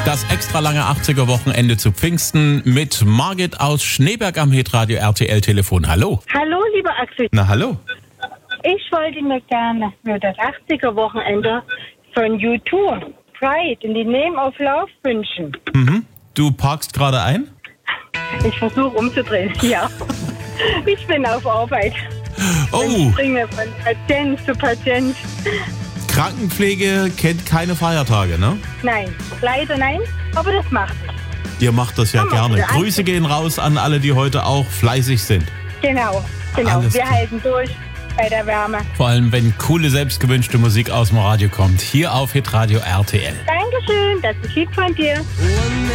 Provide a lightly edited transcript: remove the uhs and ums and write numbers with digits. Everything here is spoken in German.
Das extra lange 80er-Wochenende zu Pfingsten mit Margit aus Schneeberg am Hitradio RTL Telefon. Hallo. Hallo, lieber Axel. Na, hallo. Ich wollte mir gerne für das 80er-Wochenende von U2 Pride in the Name of Love wünschen. Du parkst gerade ein? Ich versuche umzudrehen, ja. Ich bin auf Arbeit. Oh, Ich springe von Patient zu Patient. Krankenpflege kennt keine Feiertage, ne? Nein, leider nein, aber das macht nichts. Ihr macht das ja Haben wir gerne. wieder Grüße gehen raus an alle, die heute auch fleißig sind. Genau. Alles Wir klar. halten durch bei der Wärme. Vor allem, wenn coole, selbstgewünschte Musik aus dem Radio kommt. Hier auf Hitradio RTL. Dankeschön, das ist lieb von dir.